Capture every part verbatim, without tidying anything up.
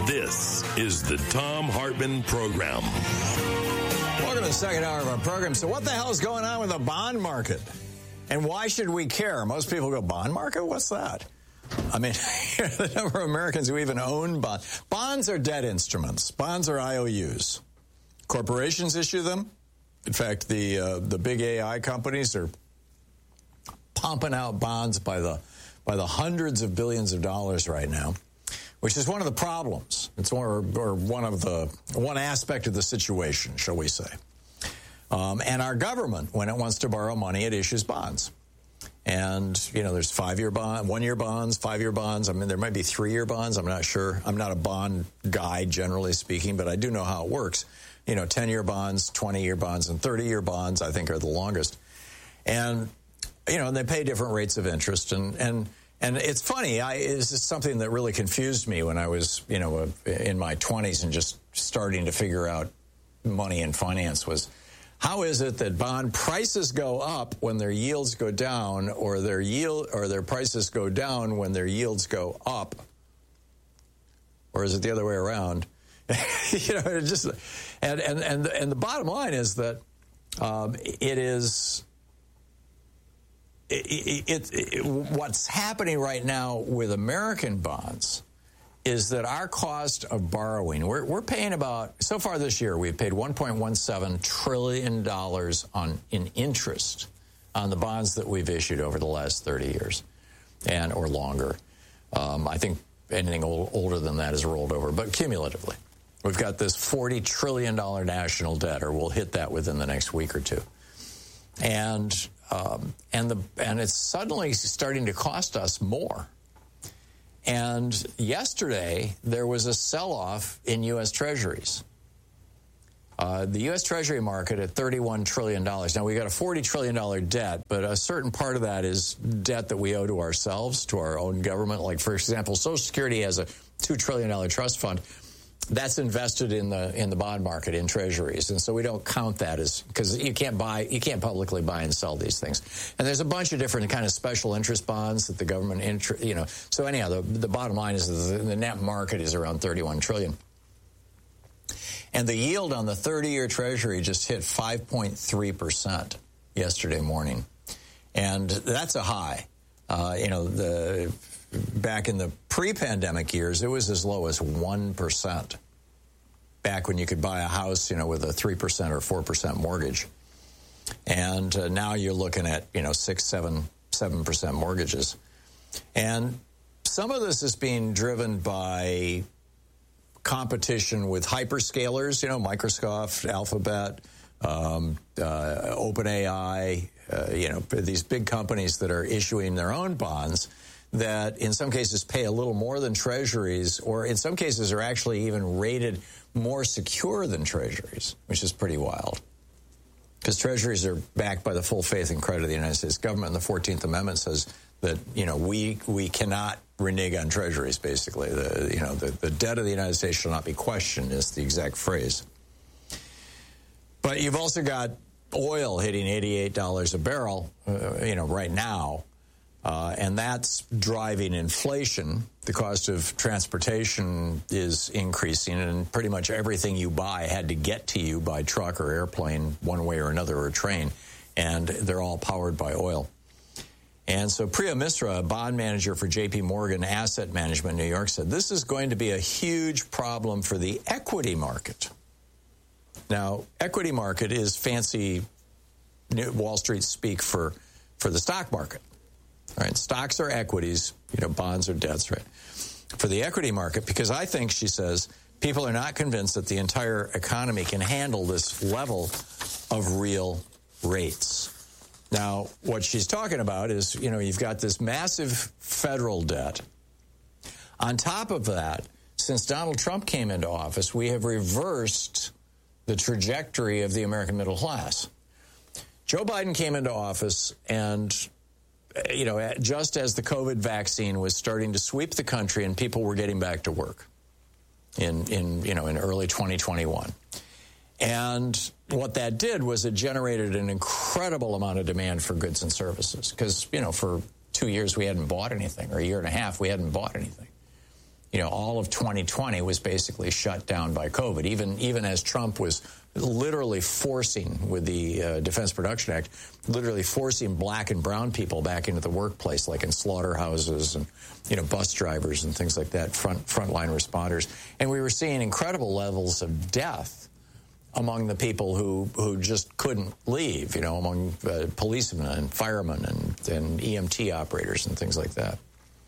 This is the Thom Hartmann Program. Welcome to the second hour of our program. So what the hell is going on with the bond market? And why should we care? Most people go, bond market? What's that? I mean, the number of Americans who even own bonds. Bonds are debt instruments. Bonds are I O Us. Corporations issue them. In fact, the uh, the big A I companies are pumping out bonds by the by the hundreds of billions of dollars right now, which is one of the problems. It's one, or, or one of the one aspect of the situation, shall we say. Um, and our government, when it wants to borrow money, it issues bonds. And, you know, there's five-year bond, one-year bonds, five-year bonds. I mean, there might be three-year bonds. I'm not sure. I'm not a bond guy, generally speaking, but I do know how it works. You know, ten-year bonds, twenty-year bonds, and thirty-year bonds, I think, are the longest. And, you know, and they pay different rates of interest. And and and it's funny. I, it's just something that really confused me when I was, you know, in my twenties and just starting to figure out money and finance was, how is it that bond prices go up when their yields go down, or their yield or their prices go down when their yields go up? Or is it the other way around? you know, it just and and and and the bottom line is that um, it is it, it, it, what's happening right now with American bonds is that our cost of borrowing, we're, we're paying about, so far this year, we've paid one point one seven trillion dollars on in interest on the bonds that we've issued over the last thirty years and or longer. Um, I think anything old, older than that is rolled over, but cumulatively. We've got this forty trillion dollars national debt, or we'll hit that within the next week or two. And um, and the and it's suddenly starting to cost us more. And yesterday, there was a sell-off in U S Treasuries. Uh, the U S Treasury market at thirty-one trillion dollars. Now, we got a forty trillion dollars debt, but a certain part of that is debt that we owe to ourselves, to our own government. Like, for example, Social Security has a two trillion dollars trust fund. That's invested in the in the bond market, in treasuries, and so we don't count that as, because you can't buy, you can't publicly buy and sell these things. And there's a bunch of different kind of special interest bonds that the government, inter, you know. So anyhow, the, the bottom line is the, the net market is around thirty-one trillion dollars, and the yield on the thirty-year Treasury just hit five point three percent yesterday morning, and that's a high. Uh, you know, the back in the pre-pandemic years, it was as low as one percent. Back when you could buy a house, you know, with a three percent or four percent mortgage. And uh, now you're looking at, you know, six, seven, seven percent mortgages. And some of this is being driven by competition with hyperscalers, you know, Microsoft, Alphabet, um, uh, OpenAI, uh, you know, these big companies that are issuing their own bonds that in some cases pay a little more than treasuries, or in some cases are actually even rated more secure than treasuries, which is pretty wild. Because treasuries are backed by the full faith and credit of the United States government, and the fourteenth Amendment says that, you know, we we cannot renege on treasuries, basically. The, you know, the, the debt of the United States shall not be questioned is the exact phrase. But you've also got oil hitting eighty-eight dollars a barrel, uh, you know, right now. Uh, and that's driving inflation. The cost of transportation is increasing, and pretty much everything you buy had to get to you by truck or airplane one way or another, or train, and they're all powered by oil. And so Priya Misra, a bond manager for J P Morgan Asset Management in New York, said this is going to be a huge problem for the equity market. Now, equity market is fancy Wall Street speak for, for the stock market. All right, stocks are equities, you know, bonds are debts, right? For the equity market, because I think, she says, people are not convinced that the entire economy can handle this level of real rates. Now, what she's talking about is, you know, you've got this massive federal debt. On top of that, since Donald Trump came into office, we have reversed the trajectory of the American middle class. Joe Biden came into office and, you know, just as the COVID vaccine was starting to sweep the country and people were getting back to work in, in you know, in early twenty twenty-one. And what that did was it generated an incredible amount of demand for goods and services because, you know, for two years we hadn't bought anything, or a year and a half we hadn't bought anything. you know, all of twenty twenty was basically shut down by COVID. Even even as Trump was literally forcing, with the uh, Defense Production Act, literally forcing black and brown people back into the workplace, like in slaughterhouses and, you know, bus drivers and things like that, front frontline responders. And we were seeing incredible levels of death among the people who, who just couldn't leave, you know, among uh, policemen and firemen and, and E M T operators and things like that.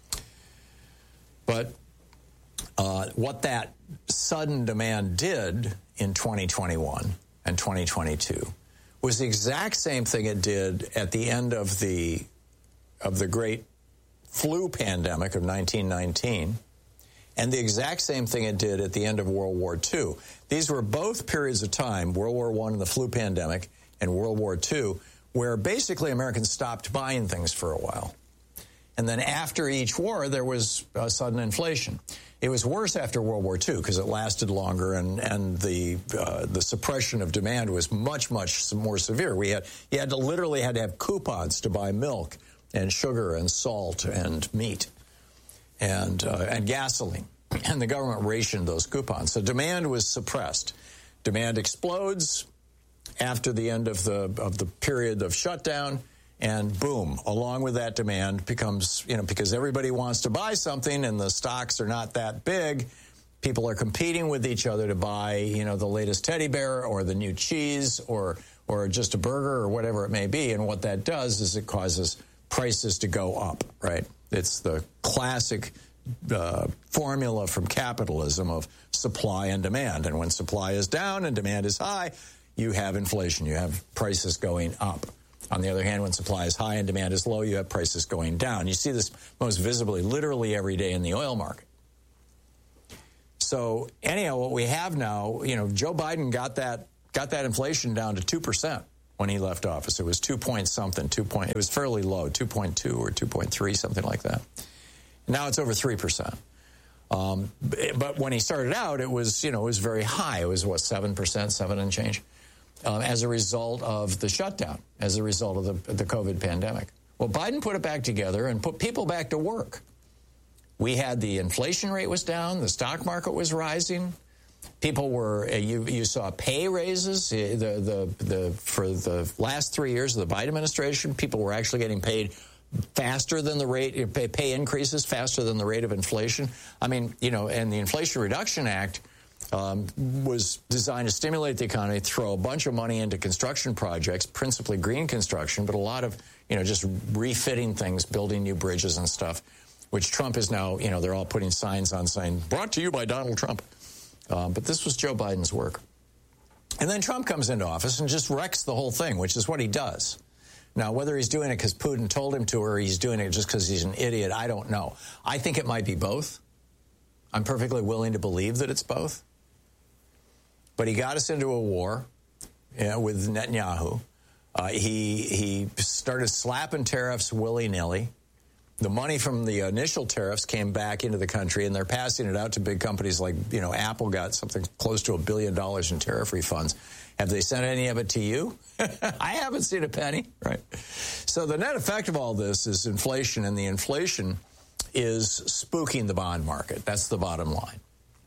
But uh, what that sudden demand did in twenty twenty-one and twenty twenty-two was the exact same thing it did at the end of the of the great flu pandemic of nineteen nineteen, and the exact same thing it did at the end of World War Two. These were both periods of time, World War One and the flu pandemic and World War Two, where basically Americans stopped buying things for a while. And then after each war, there was a sudden inflation. It was worse after World War Two because it lasted longer, and and the uh, the suppression of demand was much much more severe. We had you had to literally had to have coupons to buy milk and sugar and salt and meat and uh, and gasoline, and the government rationed those coupons. So demand was suppressed. Demand explodes after the end of the of the period of shutdown. And boom, along with that demand becomes, you know, because everybody wants to buy something and the stocks are not that big, people are competing with each other to buy, you know, the latest teddy bear or the new cheese or or just a burger or whatever it may be. And what that does is it causes prices to go up, right? It's the classic uh, formula from capitalism of supply and demand. And when supply is down and demand is high, you have inflation. You have prices going up. On the other hand, when supply is high and demand is low, you have prices going down. You see this most visibly, literally every day in the oil market. So anyhow, what we have now, you know, Joe Biden got that got that inflation down to two percent when he left office. It was two point something, two point. It was fairly low, two point two or two point three, something like that. Now it's over three percent. Um, but when he started out, it was, you know, it was very high. It was what, seven percent, seven and change. Uh, as a result of the shutdown, as a result of the, the COVID pandemic. Well, Biden put it back together and put people back to work. We had the inflation rate was down, the stock market was rising. People were, uh, you, you saw pay raises. The, the, the, for the last three years of the Biden administration, people were actually getting paid faster than the rate, pay, pay increases faster than the rate of inflation. I mean, you know, and the Inflation Reduction Act Um, was designed to stimulate the economy, throw a bunch of money into construction projects, principally green construction, but a lot of, you know, just refitting things, building new bridges and stuff, which Trump is now, you know, they're all putting signs on saying, brought to you by Donald Trump. Um, but this was Joe Biden's work. And then Trump comes into office and just wrecks the whole thing, which is what he does. Now, whether he's doing it because Putin told him to or he's doing it just because he's an idiot, I don't know. I think it might be both. I'm perfectly willing to believe that it's both. But he got us into a war you know, with Netanyahu. Uh, he he started slapping tariffs willy-nilly. The money from the initial tariffs came back into the country, and they're passing it out to big companies like, you know, Apple got something close to a billion dollars in tariff refunds. Have they sent any of it to you? I haven't seen a penny, right? So the net effect of all this is inflation, and the inflation is spooking the bond market. That's the bottom line.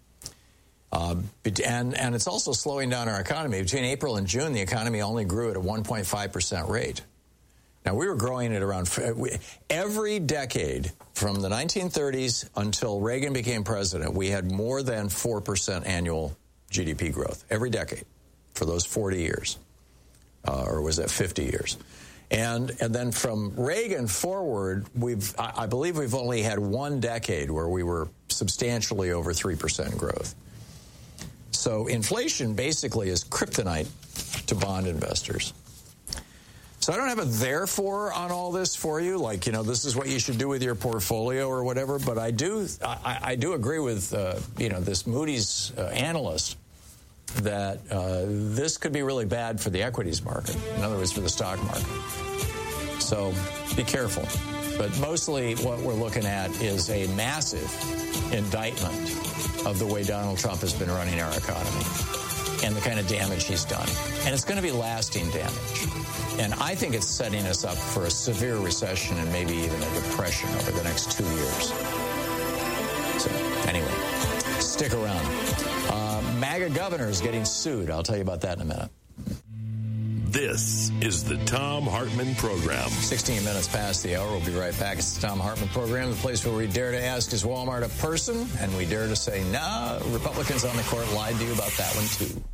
Uh, and, and it's also slowing down our economy. Between April and June, the economy only grew at a one point five percent rate. Now, we were growing at around every decade from the nineteen thirties until Reagan became president, we had more than four percent annual G D P growth every decade for those forty years, uh, or was that fifty years? And and then from Reagan forward, we've I, I believe we've only had one decade where we were substantially over three percent growth. So inflation basically is kryptonite to bond investors. So I don't have a therefore on all this for you, like, you know, this is what you should do with your portfolio or whatever, but I do I, I do agree with, uh, you know, this Moody's uh, analyst that uh, this could be really bad for the equities market, in other words, for the stock market. So be careful. But mostly what we're looking at is a massive indictment of the way Donald Trump has been running our economy and the kind of damage he's done. And it's going to be lasting damage. And I think it's setting us up for a severe recession and maybe even a depression over the next two years. So, anyway. Stick around. Uh, MAGA governor is getting sued. I'll tell you about that in a minute. This is the Thom Hartmann Program. sixteen minutes past the hour. We'll be right back. It's the Thom Hartmann Program, the place where we dare to ask, is Walmart a person? And we dare to say, nah, Republicans on the court lied to you about that one, too.